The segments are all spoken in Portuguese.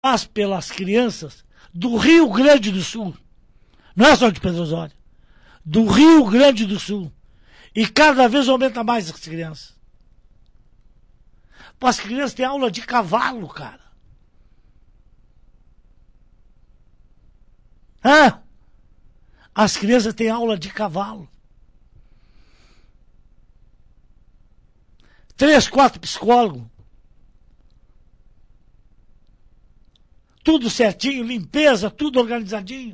faz pelas crianças do Rio Grande do Sul, não é só de Pedro Osório, do Rio Grande do Sul, e cada vez aumenta mais as crianças. As crianças têm aula de cavalo, cara. As crianças têm aula de cavalo. 3, 4 psicólogos. Tudo certinho, limpeza, tudo organizadinho.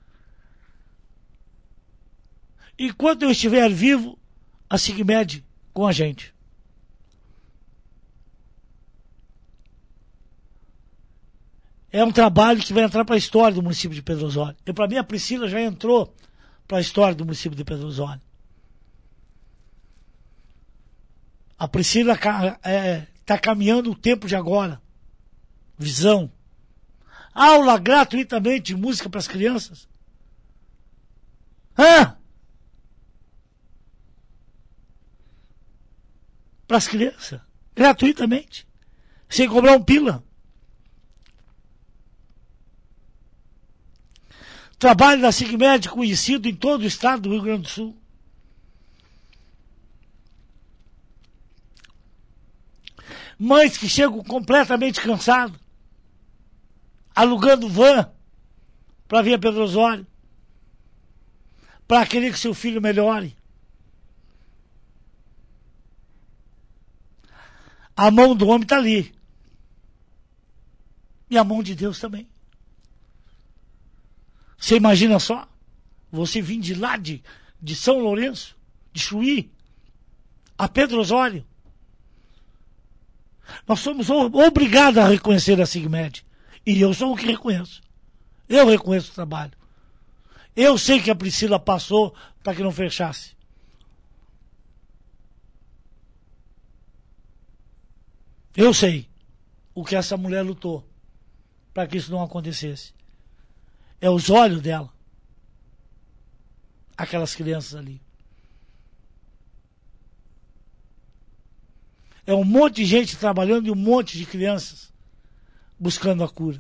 Enquanto eu estiver vivo, a Sigmed com a gente. É um trabalho que vai entrar para a história do município de Pedro Osório. E para mim a Priscila já entrou para a história do município de Pedro Osório. A Priscila está caminhando o tempo de agora. Visão. Aula gratuitamente de música para as crianças. Para as crianças. Gratuitamente. Sem cobrar um pila. Trabalho da Sigmed conhecido em todo o estado do Rio Grande do Sul. Mães que chegam completamente cansadas, alugando van para vir a Pedro Osório, para querer que seu filho melhore. A mão do homem está ali. E a mão de Deus também. Você imagina só? Você vir de lá de São Lourenço, de Chuí, a Pedro Osório. Nós somos obrigados a reconhecer a Sigmed. E eu sou o que reconheço. Eu reconheço o trabalho. Eu sei que a Priscila passou para que não fechasse. Eu sei o que essa mulher lutou para que isso não acontecesse. É os olhos dela. Aquelas crianças ali. É um monte de gente trabalhando e um monte de crianças buscando a cura.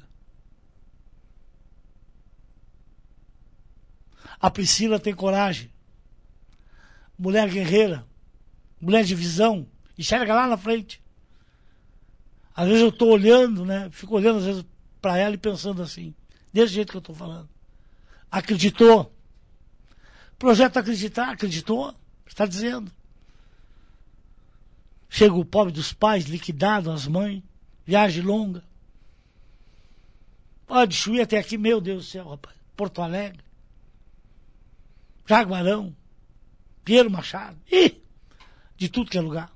A Priscila tem coragem. Mulher guerreira. Mulher de visão. Enxerga lá na frente. Às vezes eu estou olhando, né? Fico olhando às vezes para ela e pensando assim. Desse jeito que eu estou falando. Acreditou. Projeto acreditar, acreditou. Está dizendo. Chega o pobre dos pais, liquidado, as mães. Viagem longa. Pode Chuí até aqui, meu Deus do céu, rapaz. Porto Alegre. Jaguarão. Pinheiro Machado. De tudo que é lugar.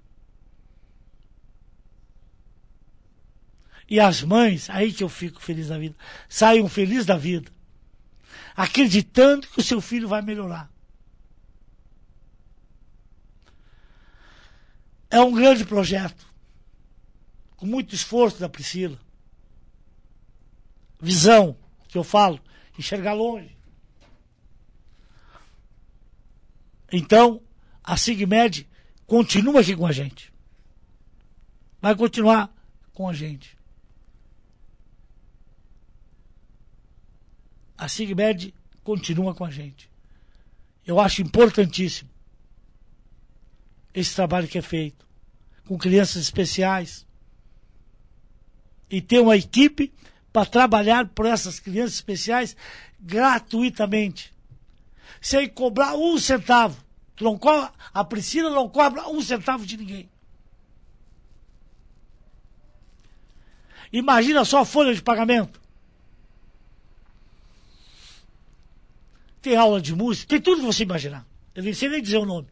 E as mães, aí que eu fico feliz da vida, saiam felizes da vida, acreditando que o seu filho vai melhorar. É um grande projeto, com muito esforço da Priscila. Visão, que eu falo, enxergar longe. Então, a Sigmed continua aqui com a gente. Vai continuar com a gente. A Sigmed continua com a gente. Eu acho importantíssimo esse trabalho que é feito com crianças especiais e ter uma equipe para trabalhar por essas crianças especiais gratuitamente, sem cobrar um centavo. A Priscila não cobra um centavo de ninguém. Imagina só a folha de pagamento. Tem aula de música, tem tudo que você imaginar. Eu nem sei nem dizer o nome.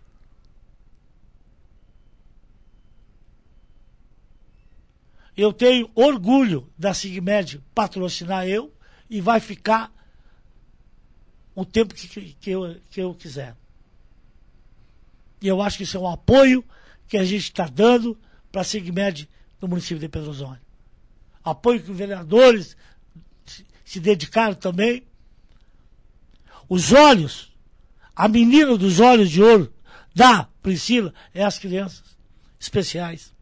Eu tenho orgulho da Sigmed patrocinar eu e vai ficar o tempo que eu quiser. E eu acho que isso é um apoio que a gente está dando para a Sigmed no município de Pedro Osório. Apoio que os vereadores se dedicaram também. Os olhos, a menina dos olhos de ouro da Priscila é as crianças especiais.